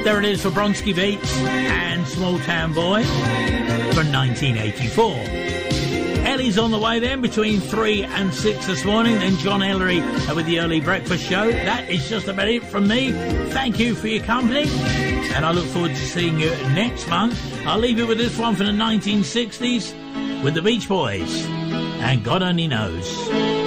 There it is for Bronski Beats and Small Town Boy from 1984. Ellie's on the way then between 3 and 6 this morning. Then John Ellery with the Early Breakfast Show. That is just about it from me. Thank you for your company, and I look forward to seeing you next month. I'll leave you with this one from the 1960s with the Beach Boys and God Only Knows.